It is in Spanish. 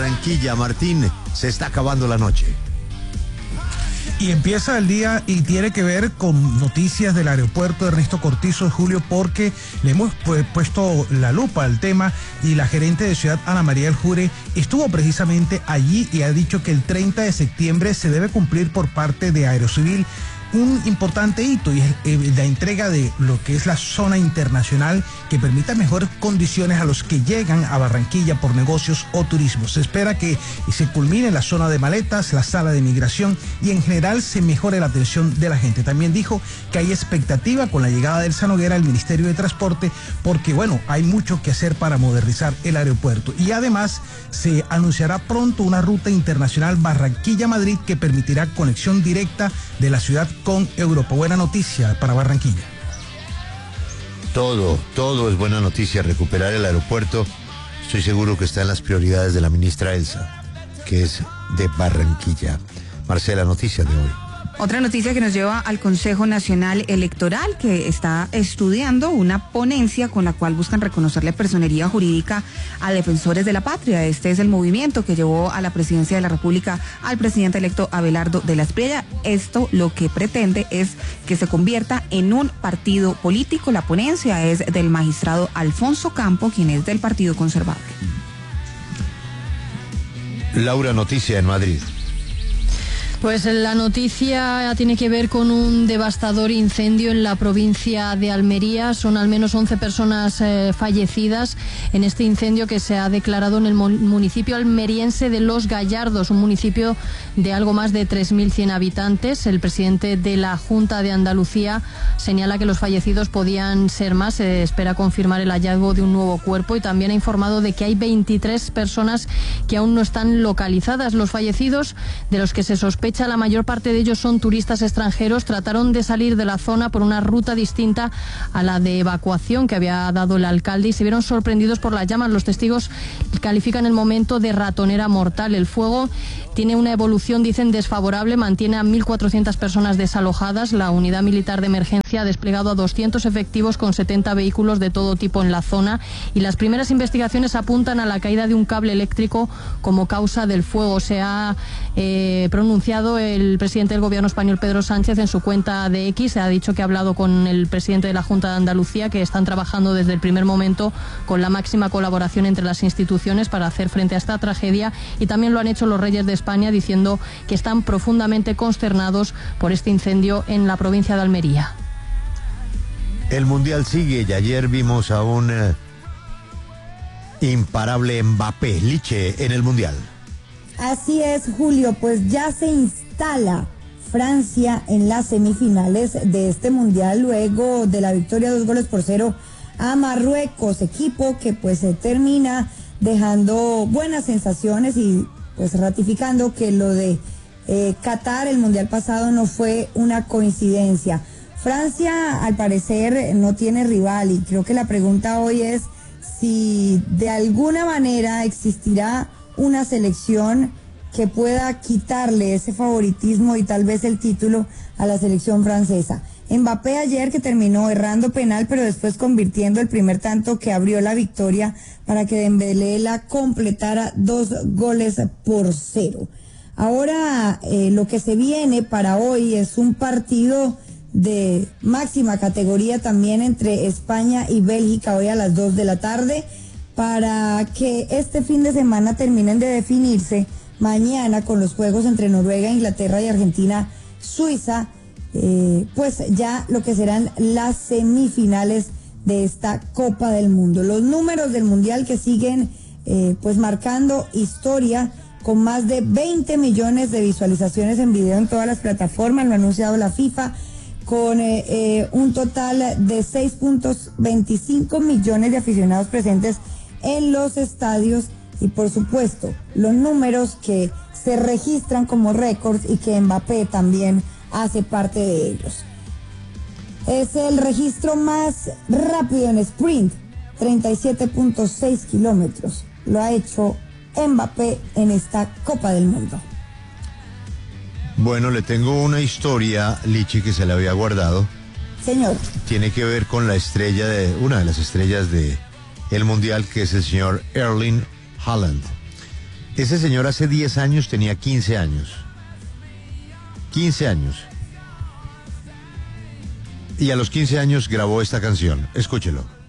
Barranquilla. Martín, se está acabando la noche. Y empieza el día y tiene que ver con noticias del aeropuerto Ernesto Cortizo, Julio, porque le hemos puesto la lupa al tema y la gerente de Ciudad, Ana María El Jure, estuvo precisamente allí y ha dicho que el 30 de septiembre se debe cumplir por parte de Aerocivil un importante hito, y es la entrega de lo que es la zona internacional que permita mejores condiciones a los que llegan a Barranquilla por negocios o turismo. Se espera que se culmine la zona de maletas, la sala de migración y en general se mejore la atención de la gente. También dijo que hay expectativa con la llegada del Elsa Noguera al Ministerio de Transporte porque, bueno, hay mucho que hacer para modernizar el aeropuerto. Y además se anunciará pronto una ruta internacional Barranquilla-Madrid que permitirá conexión directa de la ciudad con Europa. Buena noticia para Barranquilla. Todo es buena noticia. Recuperar el aeropuerto, estoy seguro que está en las prioridades de la ministra Elsa, que es de Barranquilla. Marcela, noticia de hoy. Otra noticia que nos lleva al Consejo Nacional Electoral, que está estudiando una ponencia con la cual buscan reconocerle personería jurídica a defensores de la patria. Este es el movimiento que llevó a la presidencia de la República al presidente electo Abelardo de la Espriella. Esto lo que pretende es que se convierta en un partido político. La ponencia es del magistrado Alfonso Campo, quien es del Partido Conservador. Laura, noticia en Madrid. Pues la noticia tiene que ver con un devastador incendio en la provincia de Almería. Son al menos 11 personas fallecidas en este incendio que se ha declarado en el municipio almeriense de Los Gallardos, un municipio de algo más de 3.100 habitantes. El presidente de la Junta de Andalucía señala que los fallecidos podían ser más. Se espera confirmar el hallazgo de un nuevo cuerpo y también ha informado de que hay 23 personas que aún no están localizadas. Los fallecidos, de los que se sospecha la mayor parte de ellos son turistas extranjeros, trataron de salir de la zona por una ruta distinta a la de evacuación que había dado el alcalde y se vieron sorprendidos por las llamas. Los testigos califican el momento de ratonera mortal. El fuego tiene una evolución, dicen, desfavorable, mantiene a 1.400 personas desalojadas. La unidad militar de emergencia ha desplegado a 200 efectivos con 70 vehículos de todo tipo en la zona y las primeras investigaciones apuntan a la caída de un cable eléctrico como causa del fuego. Se ha pronunciado el presidente del gobierno español, Pedro Sánchez, en su cuenta de X. Ha dicho que ha hablado con el presidente de la Junta de Andalucía, que están trabajando desde el primer momento con la máxima colaboración entre las instituciones para hacer frente a esta tragedia, y también lo han hecho los reyes de España, diciendo que están profundamente consternados por este incendio en la provincia de Almería. El Mundial sigue y ayer vimos a un imparable Mbappé, Liche, en el Mundial. Así es, Julio, pues ya se instala Francia en las semifinales de este Mundial luego de la victoria 2-0 a Marruecos, equipo que pues se termina dejando buenas sensaciones y pues ratificando que lo de Qatar, el Mundial pasado, no fue una coincidencia. Francia al parecer no tiene rival y creo que la pregunta hoy es si de alguna manera existirá una selección que pueda quitarle ese favoritismo y tal vez el título a la selección francesa. Mbappé ayer, que terminó errando penal, pero después convirtiendo el primer tanto que abrió la victoria para que Dembélé la completara 2-0. Ahora lo que se viene para hoy es un partido de máxima categoría también entre España y Bélgica hoy a las 2 de la tarde. Para que este fin de semana terminen de definirse mañana con los juegos entre Noruega, Inglaterra y Argentina, Suiza, pues ya lo que serán las semifinales de esta Copa del Mundo. Los números del Mundial que siguen pues marcando historia con más de 20 millones de visualizaciones en video en todas las plataformas, lo ha anunciado la FIFA, con un total de 6.25 millones de aficionados presentes en los estadios y por supuesto los números que se registran como récords y que Mbappé también hace parte de ellos. Es el registro más rápido en sprint, 37.6 kilómetros. Lo ha hecho Mbappé en esta Copa del Mundo. Bueno, le tengo una historia, Lichi, que se la había guardado. Señor. Tiene que ver con una de las estrellas de el Mundial, que es el señor Erling Haaland. Ese señor hace 10 años tenía 15 años. 15 años. Y a los 15 años grabó esta canción. Escúchelo.